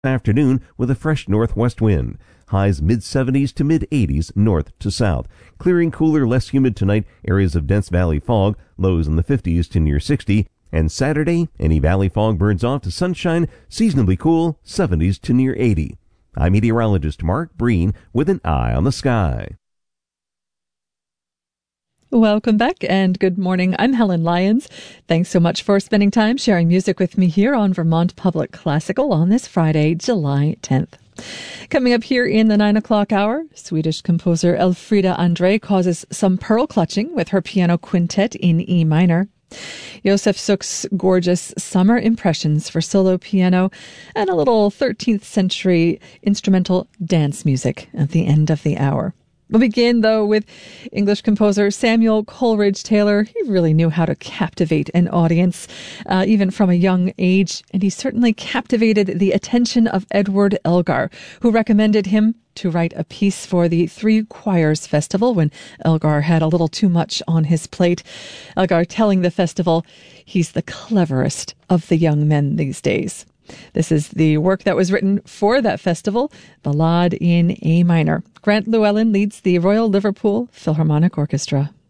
Afternoon with a fresh northwest wind. Highs mid-70s to mid-80s north to south. Clearing cooler, less humid tonight. Areas of dense valley fog. Lows in the 50s to near 60. And Saturday, any valley fog burns off to sunshine. Seasonably cool, 70s to near 80. I'm meteorologist Mark Breen with an eye on the sky. Welcome back and good morning. I'm Helen Lyons. Thanks so much for spending time sharing music with me here on Vermont Public Classical on this Friday, July 10th. Coming up here in the 9 o'clock hour, Swedish composer Elfrida André causes some pearl clutching with her piano quintet in E minor. Josef Suk's gorgeous Summer Impressions for solo piano, and a little 13th century instrumental dance music at the end of the hour. We'll begin, though, with English composer Samuel Coleridge Taylor. He really knew how to captivate an audience, even from a young age, and he certainly captivated the attention of Edward Elgar, who recommended him to write a piece for the Three Choirs Festival when Elgar had a little too much on his plate. Elgar telling the festival he's the cleverest of the young men these days. This is the work that was written for that festival, Ballade in A minor. Grant Llewellyn leads the Royal Liverpool Philharmonic Orchestra.